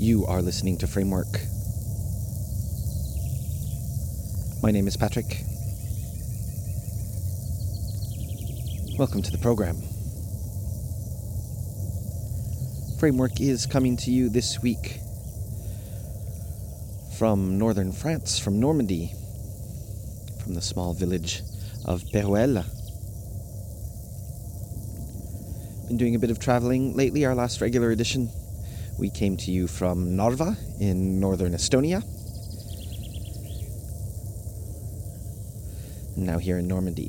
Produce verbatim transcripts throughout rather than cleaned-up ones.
You are listening to Framework. My name is Patrick. Welcome to the program. Framework is coming to you this week from northern France, from Normandy, from the small village of Pérouel. Been doing a bit of traveling lately. Our last regular edition, we came to you from Narva in northern Estonia. And now here in Normandy.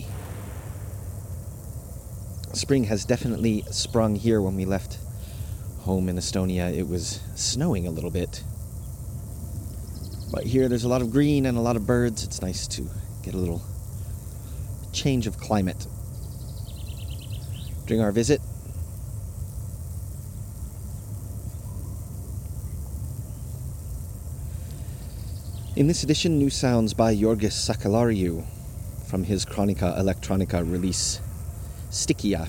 Spring has definitely sprung here. When we left home in Estonia, it was snowing a little bit. But here there's a lot of green and a lot of birds. It's nice to get a little change of climate. During our visit, in this edition, new sounds by Yorgos Sakellariou from his Chronica Electronica release, Stickia.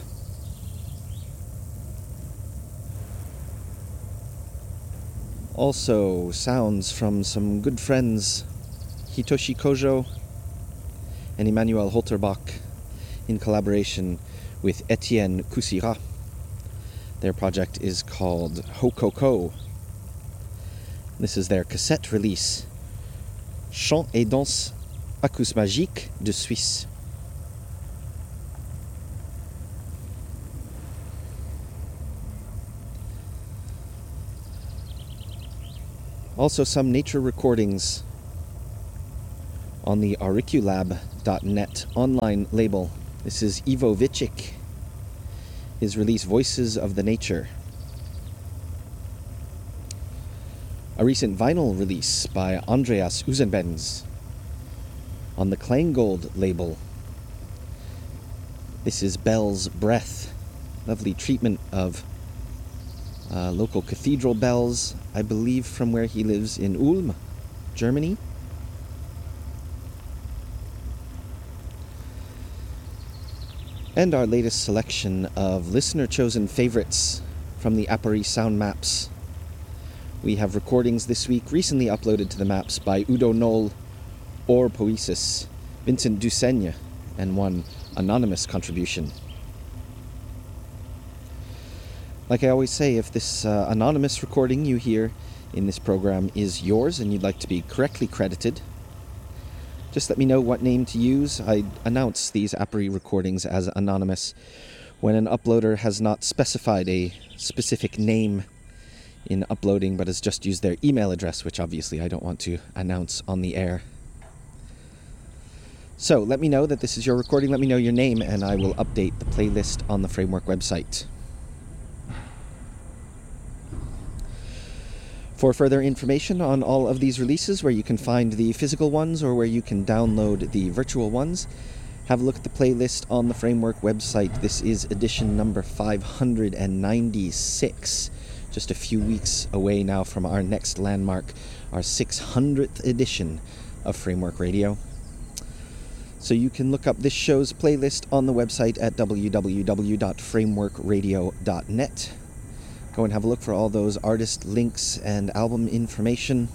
Also, sounds from some good friends, Hitoshi Kojo and Emmanuel Holterbach, in collaboration with Etienne Coussira. Their project is called Hokoko. This is their cassette release, Chants et danses acousmagiques de Suisse. Also some nature recordings on the auriculab dot net online label. This is Ivo Vicic, his release Voices of the Nature. A recent vinyl release by Andreas Uzenbenz on the Klanggold label. This is Bell's Breath. Lovely treatment of uh, local cathedral bells, I believe from where he lives in Ulm, Germany. And our latest selection of listener-chosen favorites from the Appareil Sound Maps. We have recordings this week recently uploaded to the maps by Udo Knoll, Or Poesis, Vincent Duseigne, and one anonymous contribution. Like I always say, if this uh, anonymous recording you hear in this program is yours and you'd like to be correctly credited, just let me know what name to use. I announce these Appareil recordings as anonymous when an uploader has not specified a specific name in uploading, but has just used their email address, which obviously I don't want to announce on the air. So let me know that this is your recording, let me know your name, and I will update the playlist on the Framework website. For further information on all of these releases, where you can find the physical ones or where you can download the virtual ones, have a look at the playlist on the Framework website. This is edition number five hundred ninety-six. Just a few weeks away now from our next landmark, our six hundredth edition of Framework Radio. So you can look up this show's playlist on the website at w w w dot framework radio dot net. Go and have a look for all those artist links and album information.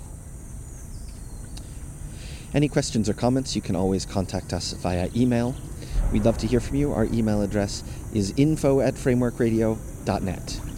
Any questions or comments, you can always contact us via email. We'd love to hear from you. Our email address is info at framework radio dot net.